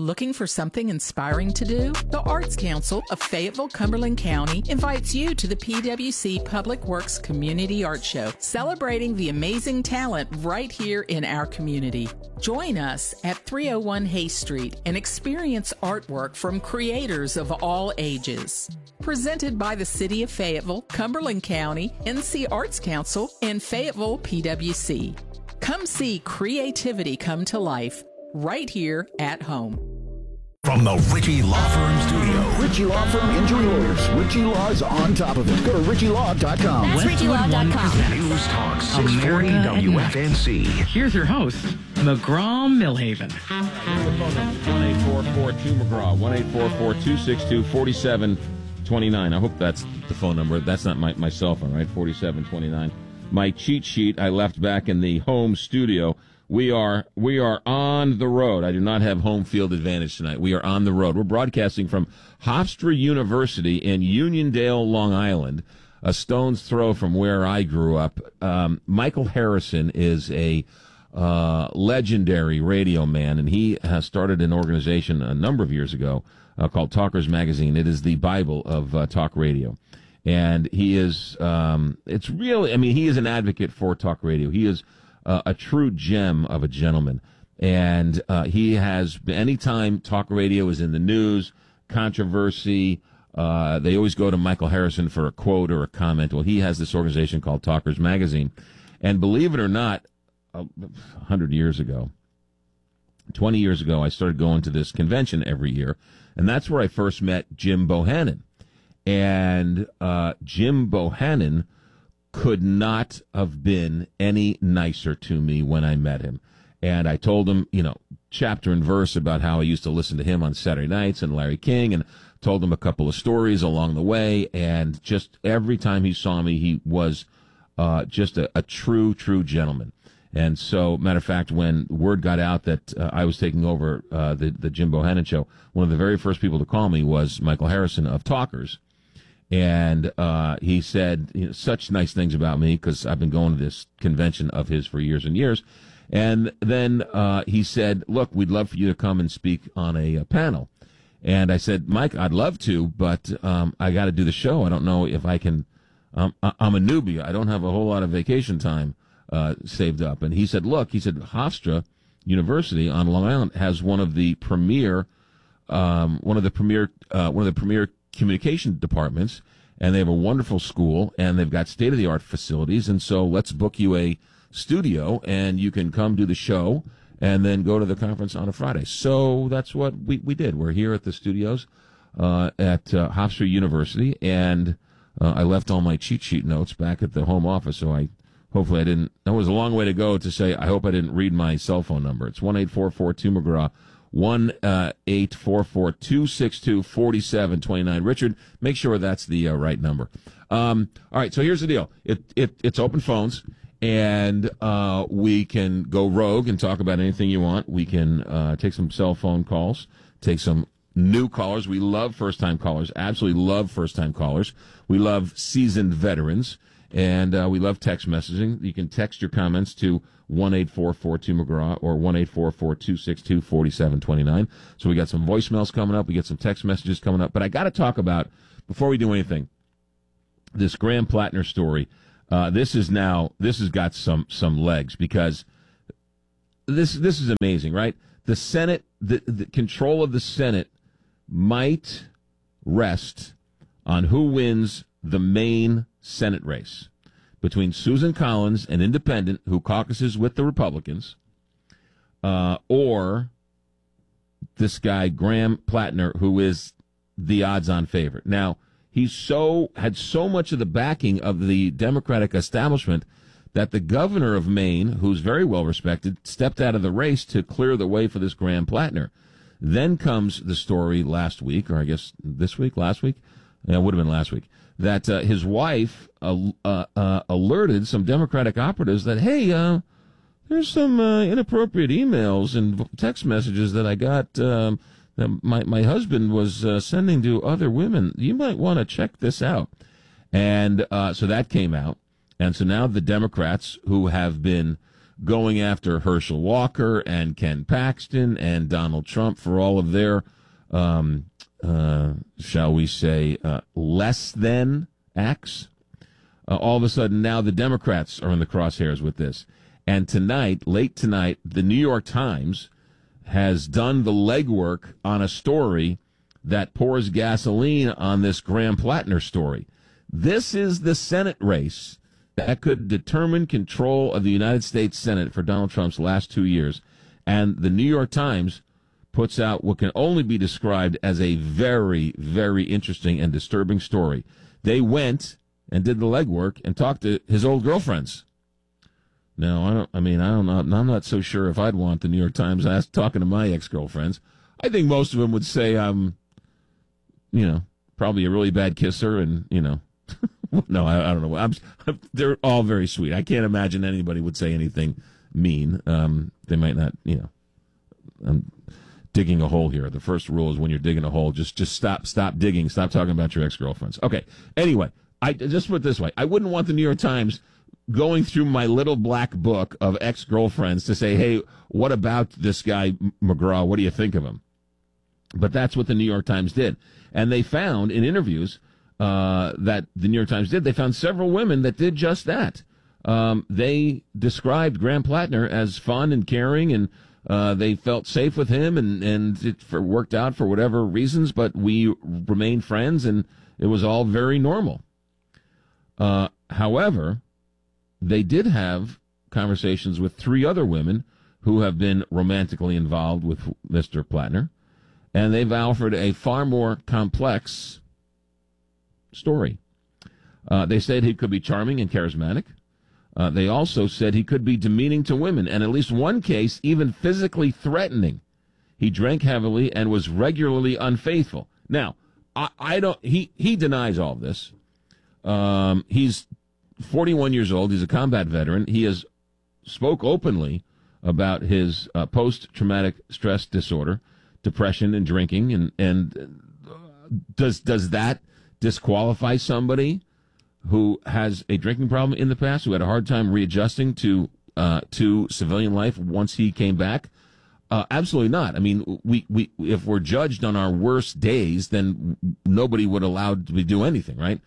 Looking for something inspiring to do? The Arts Council of Fayetteville, Cumberland County invites you to the PWC Public Works Community Art Show, celebrating the amazing talent right here in our community. Join us at 301 Hay Street and experience artwork from creators of all ages. Presented by the City of Fayetteville, Cumberland County, NC Arts Council, and Fayetteville PWC. Come see creativity come to life right here at home. From the Ritchie Law Firm Studio. Ritchie Law Firm Injury Lawyers. Ritchie Law's on top of it. Go to RitchieLaw.com. That's RitchieLaw.com. News Talk 640 WFNC. Here's your host, McGraw Millhaven. Here's the phone number, 1-844-2McGraw, 1-844-262-4729. I hope that's the phone number. That's not my cell phone, right? 4729. My cheat sheet I left back in the home studio. We are on the road. I do not have home field advantage tonight. We are on the road. We're broadcasting from Hofstra University in Uniondale, Long Island, a stone's throw from where I grew up. Michael Harrison is a legendary radio man, and he has started an organization a number of years ago called Talkers Magazine. It is the Bible of talk radio. And he is, he is an advocate for talk radio. He is a true gem of a gentleman. And he has, anytime talk radio is in the news, controversy, they always go to Michael Harrison for a quote or a comment. Well, he has this organization called Talkers Magazine. And believe it or not, 100 years ago, 20 years ago, I started going to this convention every year. And that's where I first met Jim Bohannon. And Jim Bohannon could not have been any nicer to me when I met him. And I told him, chapter and verse about how I used to listen to him on Saturday nights and Larry King, and told him a couple of stories along the way. And just every time he saw me, he was just a true gentleman. And so, matter of fact, when word got out that I was taking over the Jim Bohannon show, one of the very first people to call me was Michael Harrison of Talkers. And he said such nice things about me because I've been going to this convention of his for years and years. And then he said, look, we'd love for you to come and speak on a panel. And I said, Mike, I'd love to, but I got to do the show. I don't know if I can. I'm a newbie. I don't have a whole lot of vacation time saved up. And he said, look, Hofstra University on Long Island has one of the premier communication departments, and they have a wonderful school, and they've got state-of-the-art facilities, and so let's book you a studio, and you can come do the show, and then go to the conference on a Friday. So that's what we did. We're here at the studios at Hofstra University, and I left all my cheat sheet notes back at the home office, so hopefully I didn't, that was a long way to go to say, I hope I didn't read my cell phone number. It's 1-844-2McGraw. 1-844-262-4729. Richard, make sure that's the right number. All right, so here's the deal. It's open phones, and we can go rogue and talk about anything you want. We can take some cell phone calls, take some new callers. We love first-time callers, absolutely love first-time callers. We love seasoned veterans, and we love text messaging. You can text your comments to 1-844-2McGraw or 1-844-262-4729. So we got some voicemails coming up. We get some text messages coming up. But I got to talk about, before we do anything, this Graham Plattner story. This has got some legs, because this is amazing, right? The Senate, the control of the Senate might rest on who wins the main Senate race between Susan Collins, an independent who caucuses with the Republicans, or this guy, Graham Plattner, who is the odds-on favorite. Now, he had so much of the backing of the Democratic establishment that the governor of Maine, who's very well respected, stepped out of the race to clear the way for this Graham Plattner. Then comes the story last week, or I guess last week? Yeah, it would have been last week, that his wife alerted some Democratic operatives that, hey, there's some inappropriate emails and text messages that I got that my husband was sending to other women. You might want to check this out. And so that came out. And so now the Democrats, who have been going after Herschel Walker and Ken Paxton and Donald Trump for all of their, shall we say, less than acts. All of a sudden, now the Democrats are in the crosshairs with this. And tonight, late tonight, the New York Times has done the legwork on a story that pours gasoline on this Graham Plattner story. This is the Senate race that could determine control of the United States Senate for Donald Trump's last 2 years. And the New York Times puts out what can only be described as a very, very interesting and disturbing story. They went and did the legwork and talked to his old girlfriends. Now, I don't know. I'm not so sure if I'd want the New York Times talking to my ex-girlfriends. I think most of them would say I'm, probably a really bad kisser and, no, I don't know. They're all very sweet. I can't imagine anybody would say anything mean. They might not, I'm digging a hole here. The first rule is when you're digging a hole, just stop digging. Stop talking about your ex-girlfriends. Okay. Anyway, I just put it this way. I wouldn't want the New York Times going through my little black book of ex-girlfriends to say, hey, what about this guy McGraw? What do you think of him? But that's what the New York Times did. And they found in interviews that the New York Times did, they found several women that did just that. They described Graham Plattner as fun and caring, and they felt safe with him, and it worked out for whatever reasons, but we remained friends, and it was all very normal. However, they did have conversations with 3 other women who have been romantically involved with Mr. Plattner, and they've offered a far more complex story. They said he could be charming and charismatic. They also said he could be demeaning to women, and at least one case, even physically threatening. He drank heavily and was regularly unfaithful. Now, he denies all this. He's 41 years old. He's a combat veteran. He has spoke openly about his post-traumatic stress disorder, depression, and drinking. And does that disqualify somebody who has a drinking problem in the past, who had a hard time readjusting to civilian life once he came back? Absolutely not. I mean, we if we're judged on our worst days, then nobody would allow to do anything, right?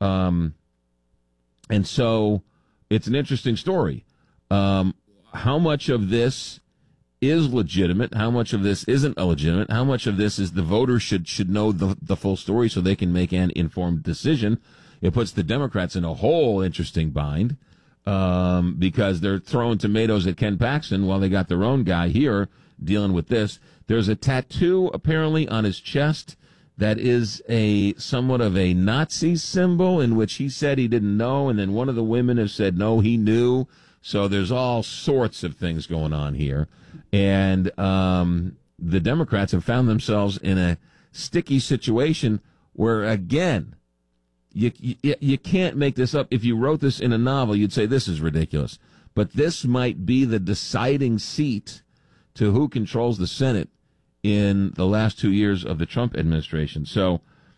And so it's an interesting story. How much of this is legitimate? How much of this isn't illegitimate? How much of this is the voters should know the full story so they can make an informed decision? It puts the Democrats in a whole interesting bind because they're throwing tomatoes at Ken Paxton while they got their own guy here dealing with this. There's a tattoo apparently on his chest that is a somewhat of a Nazi symbol, in which he said he didn't know, and then one of the women has said no, he knew. So there's all sorts of things going on here, and the Democrats have found themselves in a sticky situation where, again, you can't make this up. If you wrote this in a novel, you'd say this is ridiculous. But this might be the deciding seat to who controls the Senate in the last 2 years of the Trump administration. So,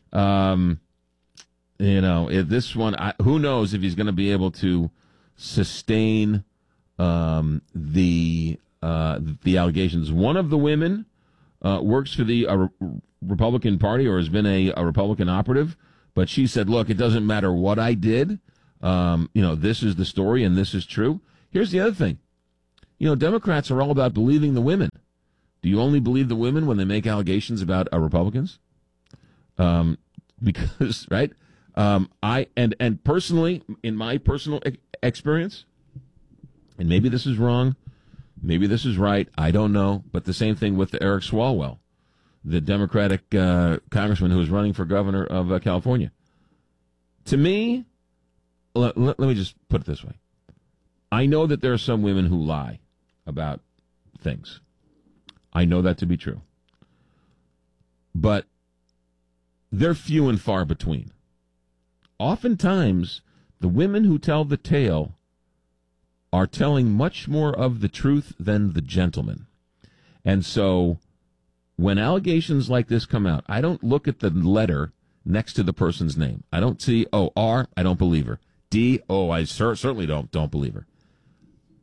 if this one, who knows if he's going to be able to sustain the allegations. One of the women works for the Republican Party, or has been a Republican operative, but she said, look, it doesn't matter what I did. This is the story and this is true. Here's the other thing. Democrats are all about believing the women. Do you only believe the women when they make allegations about Republicans? Because, right? I personally, in my personal experience, and maybe this is wrong, maybe this is right, I don't know, but the same thing with Eric Swalwell, the Democratic congressman who is running for governor of California. To me, let me just put it this way. I know that there are some women who lie about things. I know that to be true. But they're few and far between. Oftentimes, the women who tell the tale are telling much more of the truth than the gentleman. And so, when allegations like this come out, I don't look at the letter next to the person's name. I don't see, R, I don't believe her. D, I certainly don't believe her.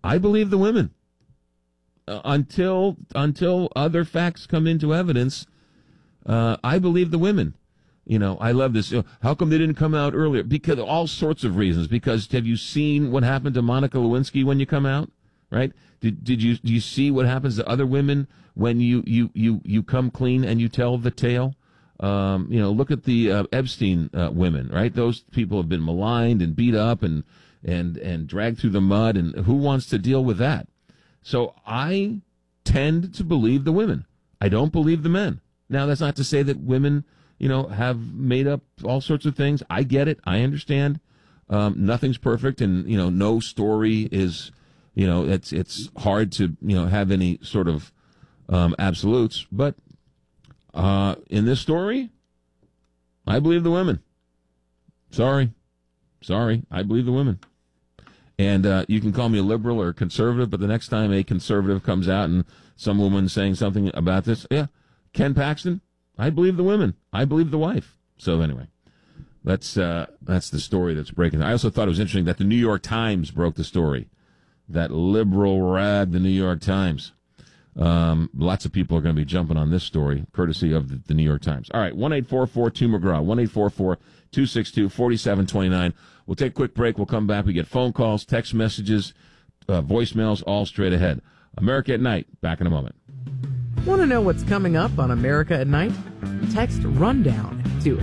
I believe the women. Until other facts come into evidence, I believe the women. I love this. How come they didn't come out earlier? Because of all sorts of reasons. Because have you seen what happened to Monica Lewinsky when you come out? Right? Do you see what happens to other women when you come clean and you tell the tale? Look at the Epstein women, right? Those people have been maligned and beat up and dragged through the mud, and who wants to deal with that? So I tend to believe the women. I don't believe the men. Now, that's not to say that women, have made up all sorts of things. I get it. I understand. Nothing's perfect, and, no story is, it's hard to, have any sort of absolutes. But in this story, I believe the women. Sorry, I believe the women. And you can call me a liberal or a conservative, but the next time a conservative comes out and some woman saying something about this, Ken Paxton, I believe the women. I believe the wife. So anyway, that's the story that's breaking. I also thought it was interesting that the New York Times broke the story. That liberal rag, the New York Times. Lots of people are going to be jumping on this story, courtesy of the New York Times. All right, 1-844-2-McGraw, 1-844-262-4729. We'll take a quick break. We'll come back. We get phone calls, text messages, voicemails, all straight ahead. America at Night, back in a moment. Want to know what's coming up on America at Night? Text RUNDOWN to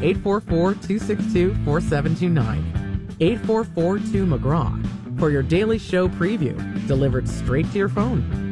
844-262-4729. 844-2-McGraw for your daily show preview, delivered straight to your phone.